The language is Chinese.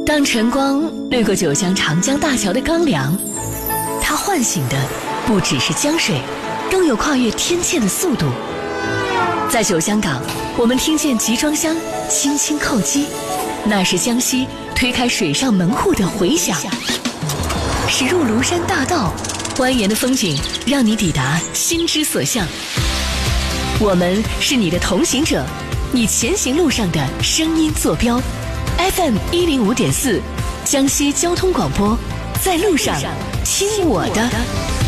当晨光掠过九江长江大桥的钢梁，它唤醒的不只是江水，更有跨越天堑的速度。在九江港，我们听见集装箱轻轻叩击，那是江西推开水上门户的回响。驶入庐山大道，蜿蜒的风景让你抵达心之所向。我们是你的同行者，你前行路上的声音坐标。FM 105.4，江西交通广播，在路上听我的。